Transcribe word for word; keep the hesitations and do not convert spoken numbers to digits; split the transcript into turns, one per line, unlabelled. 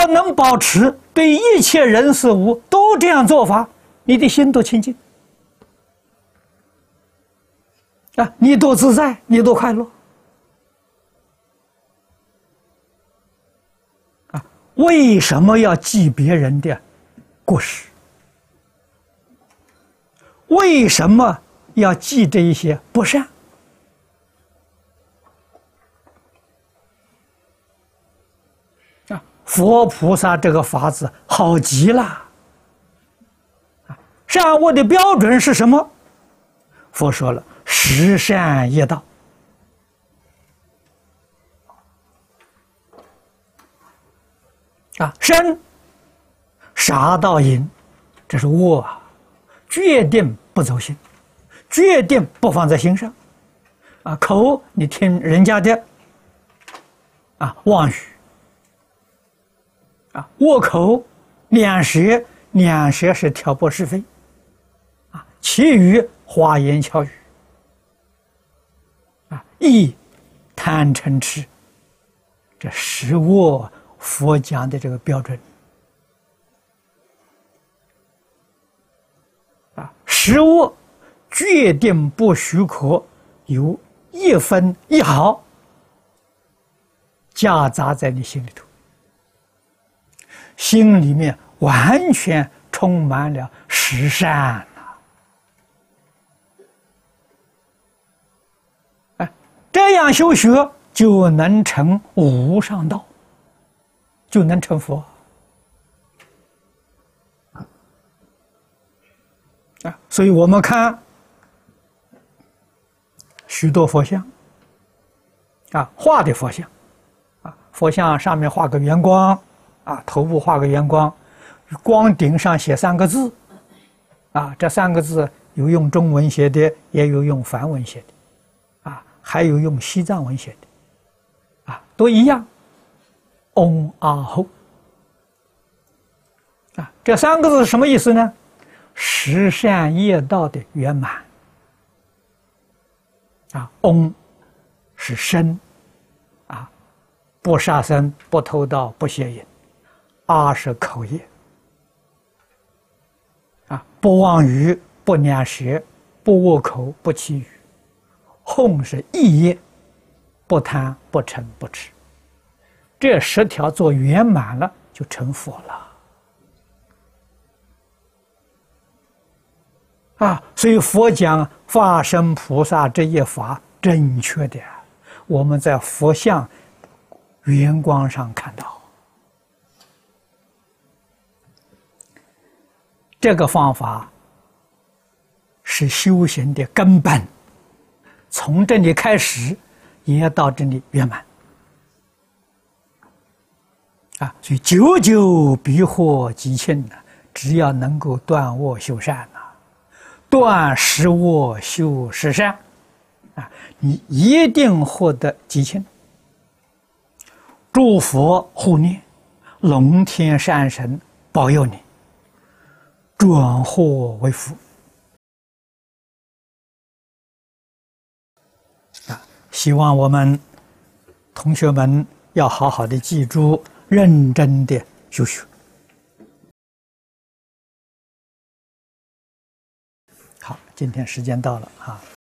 果能保持对一切人事物都这样做法，你的心多清净啊！你多自在，你多快乐啊！为什么要记别人的过失？为什么要记这一些不善？啊，佛菩萨这个法子好极了。啊，善恶的标准是什么？佛说了，十善业道。啊，身杀盗淫，这是恶啊，决定不走心，决定不放在心上。啊，口你听人家的啊妄语，啊恶口，两舌，两舌是挑拨是非，啊其余花言巧语，啊意贪嗔痴，这十恶佛讲的这个标准。啊，十恶决定不许可有一分一毫夹杂在你心里头，心里面完全充满了十善呐！哎，这样修学就能成无上道，就能成佛。啊，所以我们看许多佛像，啊，画的佛像，啊，佛像上面画个圆光，啊，头部画个圆光，光顶上写三个字，啊，这三个字有用中文写的，也有用梵文写的，啊，还有用西藏文写的，啊，都一样，嗡阿后，啊，这三个字是什么意思呢？十善业道的圆满。啊，嗡是身，啊，不杀生，不偷盗，不邪淫；阿是口业，啊，不妄语，不两舌，不恶口，不绮语；吽是意业，不贪，不嗔，不痴。这十条做圆满了，就成佛了。啊，所以佛讲法身菩萨这一法正确的，我们在佛像圆光上看到。这个方法是修行的根本，从这里开始，也到这里圆满。啊，所以久久必获吉庆呢，只要能够断恶修善呐。断十恶修十善，啊，你一定获得吉庆。诸佛护念，龙天善神保佑你，转祸为福。啊，希望我们同学们要好好的记住，认真的修学。好，今天时间到了啊。